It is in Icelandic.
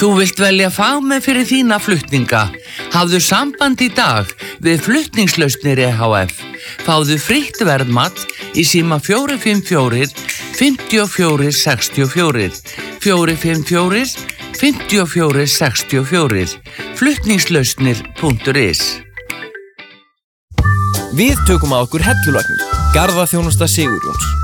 Þú vilt velja fagmenn fyrir þína flutninga. Hafðu samband í dag við Flutningslausnir EHF. Fáðu frítt verðmat í síma 454 54 64 454 54 64 flutningslausnir.is. Við tökum að okkur hellulagnir, garðaþjónusta Sigurjóns.